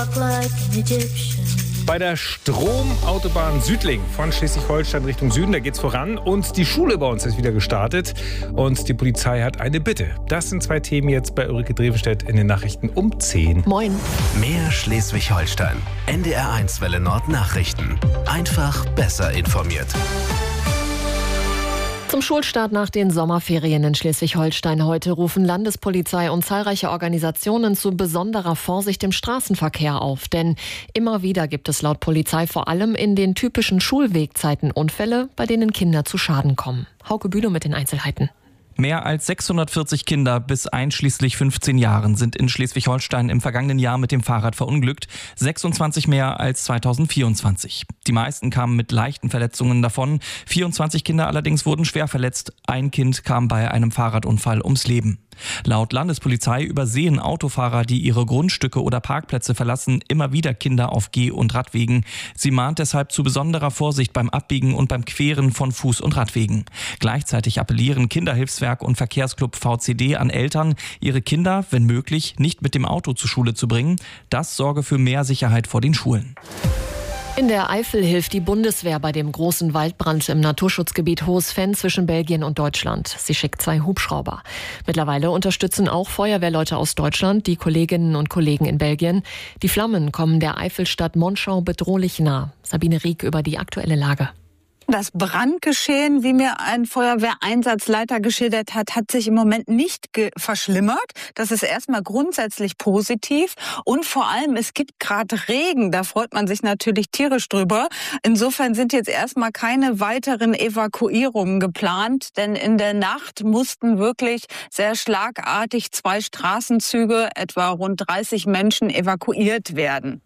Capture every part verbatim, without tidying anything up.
Bei der Stromautobahn Südling von Schleswig-Holstein Richtung Süden, da geht's voran und die Schule bei uns ist wieder gestartet und die Polizei hat eine Bitte. Das sind zwei Themen jetzt bei Ulrike Drevenstedt in den Nachrichten um zehn. Moin. Mehr Schleswig-Holstein. N D R eins Welle Nord Nachrichten. Einfach besser informiert. Zum Schulstart nach den Sommerferien in Schleswig-Holstein heute rufen Landespolizei und zahlreiche Organisationen zu besonderer Vorsicht im Straßenverkehr auf. Denn immer wieder gibt es laut Polizei vor allem in den typischen Schulwegzeiten Unfälle, bei denen Kinder zu Schaden kommen. Hauke Bülow mit den Einzelheiten. Mehr als sechshundertvierzig Kinder bis einschließlich fünfzehn Jahren sind in Schleswig-Holstein im vergangenen Jahr mit dem Fahrrad verunglückt, sechsundzwanzig mehr als zweitausendvierundzwanzig. Die meisten kamen mit leichten Verletzungen davon, vierundzwanzig Kinder allerdings wurden schwer verletzt, ein Kind kam bei einem Fahrradunfall ums Leben. Laut Landespolizei übersehen Autofahrer, die ihre Grundstücke oder Parkplätze verlassen, immer wieder Kinder auf Geh- und Radwegen. Sie mahnt deshalb zu besonderer Vorsicht beim Abbiegen und beim Queren von Fuß- und Radwegen. Gleichzeitig appellieren Kinderhilfswerk und Verkehrsclub V C D an Eltern, ihre Kinder, wenn möglich, nicht mit dem Auto zur Schule zu bringen. Das sorge für mehr Sicherheit vor den Schulen. In der Eifel hilft die Bundeswehr bei dem großen Waldbrand im Naturschutzgebiet Hohes Venn zwischen Belgien und Deutschland. Sie schickt zwei Hubschrauber. Mittlerweile unterstützen auch Feuerwehrleute aus Deutschland die Kolleginnen und Kollegen in Belgien. Die Flammen kommen der Eifelstadt Monschau bedrohlich nah. Sabine Rieck über die aktuelle Lage. Das Brandgeschehen, wie mir ein Feuerwehreinsatzleiter geschildert hat, hat sich im Moment nicht ge- verschlimmert. Das ist erstmal grundsätzlich positiv. Und vor allem, es gibt gerade Regen. Da freut man sich natürlich tierisch drüber. Insofern sind jetzt erstmal keine weiteren Evakuierungen geplant. Denn in der Nacht mussten wirklich sehr schlagartig zwei Straßenzüge, etwa rund dreißig Menschen, evakuiert werden.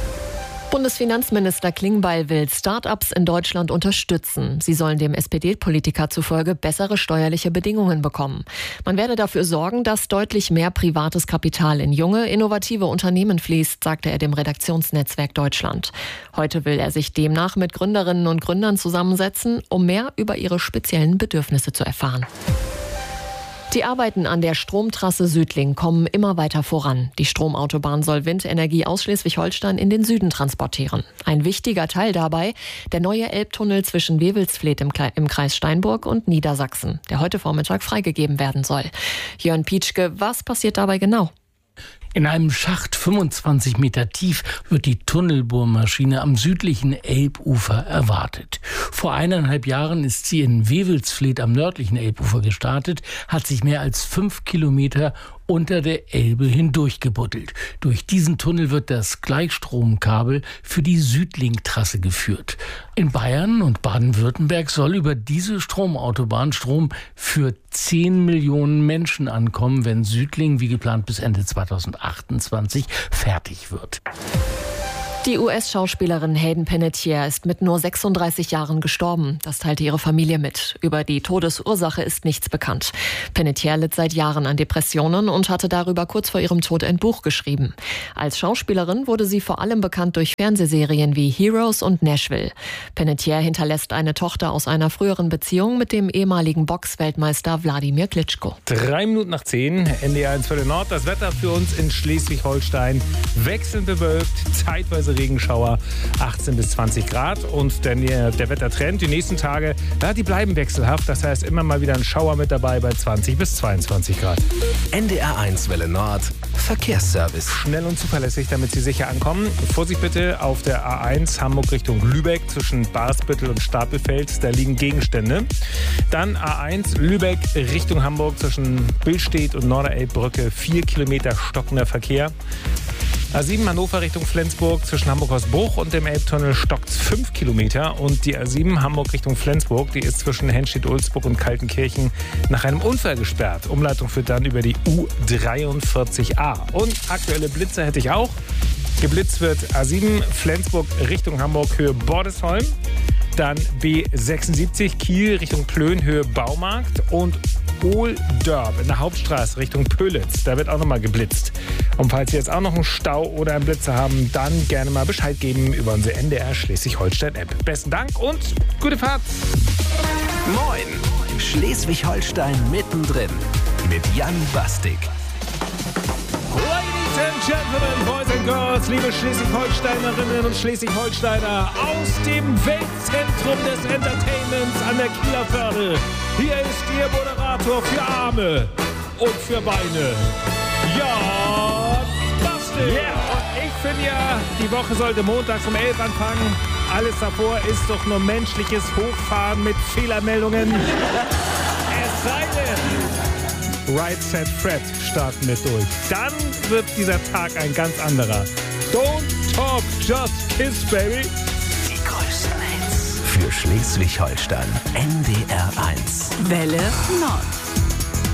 Bundesfinanzminister Klingbeil will Start-ups in Deutschland unterstützen. Sie sollen dem S P D-Politiker zufolge bessere steuerliche Bedingungen bekommen. Man werde dafür sorgen, dass deutlich mehr privates Kapital in junge, innovative Unternehmen fließt, sagte er dem Redaktionsnetzwerk Deutschland. Heute will er sich demnach mit Gründerinnen und Gründern zusammensetzen, um mehr über ihre speziellen Bedürfnisse zu erfahren. Die Arbeiten an der Stromtrasse Südling kommen immer weiter voran. Die Stromautobahn soll Windenergie aus Schleswig-Holstein in den Süden transportieren. Ein wichtiger Teil dabei, der neue Elbtunnel zwischen Wewelsfleth im, Kle- im Kreis Steinburg und Niedersachsen, der heute Vormittag freigegeben werden soll. Jörn Pietschke, was passiert dabei genau? In einem Schacht fünfundzwanzig Meter tief wird die Tunnelbohrmaschine am südlichen Elbufer erwartet. Vor eineinhalb Jahren ist sie in Wewelsfleth am nördlichen Elbufer gestartet, hat sich mehr als fünf Kilometer unter der Elbe hindurchgebuddelt. Durch diesen Tunnel wird das Gleichstromkabel für die Südling-Trasse geführt. In Bayern und Baden-Württemberg soll über diese Stromautobahn Strom für zehn Millionen Menschen ankommen, wenn Südling wie geplant bis Ende zweitausendachtundzwanzig fertig wird. Die U S-Schauspielerin Hayden Panettiere ist mit nur sechsunddreißig Jahren gestorben. Das teilte ihre Familie mit. Über die Todesursache ist nichts bekannt. Panettiere litt seit Jahren an Depressionen und hatte darüber kurz vor ihrem Tod ein Buch geschrieben. Als Schauspielerin wurde sie vor allem bekannt durch Fernsehserien wie Heroes und Nashville. Panettiere hinterlässt eine Tochter aus einer früheren Beziehung mit dem ehemaligen Boxweltmeister Wladimir Klitschko. Drei Minuten nach zehn, N D R eins Welle Nord. Das Wetter für uns in Schleswig-Holstein wechselnd bewölkt, zeitweise Regenschauer, achtzehn bis zwanzig Grad. Und der, der Wettertrend die nächsten Tage, ja, die bleiben wechselhaft. Das heißt, immer mal wieder ein Schauer mit dabei bei zwanzig bis zweiundzwanzig Grad. N D R eins Welle Nord Verkehrsservice. Schnell und zuverlässig, damit Sie sicher ankommen. Vorsicht bitte auf der A eins Hamburg Richtung Lübeck zwischen Barsbüttel und Stapelfeld. Da liegen Gegenstände. Dann A eins Lübeck Richtung Hamburg zwischen Billstedt und Norderelbbrücke. Vier Kilometer stockender Verkehr. A sieben Hannover Richtung Flensburg zwischen Hamburg-Hausbruch und dem Elbtunnel stockt's fünf Kilometer. Und die A sieben Hamburg Richtung Flensburg, die ist zwischen Henstedt-Ulzburg und Kaltenkirchen nach einem Unfall gesperrt. Umleitung führt dann über die U dreiundvierzig A. Und aktuelle Blitze hätte ich auch. Geblitzt wird A sieben Flensburg Richtung Hamburg Höhe Bordesholm. Dann B sechsundsiebzig Kiel Richtung Plön Höhe Baumarkt und Ohldörp in der Hauptstraße Richtung Pölitz. Da wird auch nochmal geblitzt. Und falls Sie jetzt auch noch einen Stau oder einen Blitzer haben, dann gerne mal Bescheid geben über unsere N D R Schleswig-Holstein-App. Besten Dank und gute Fahrt. Moin, Schleswig-Holstein mittendrin mit Jan Bastik. Ladies and Gentlemen, Boys and Girls, liebe Schleswig-Holsteinerinnen und Schleswig-Holsteiner, aus dem Weltzentrum des Entertainments an der Kieler Förde. Hier ist Ihr Moderator für Arme und für Beine, Jan Bastel. Ja, yeah. Und ich finde ja, die Woche sollte montags um elf anfangen. Alles davor ist doch nur menschliches Hochfahren mit Fehlermeldungen. Es sei denn, Right Set Fred starten wir durch. Dann wird dieser Tag ein ganz anderer. Don't talk, just kiss, baby. Die größten Hits für Schleswig-Holstein. N D R eins. Welle Nord.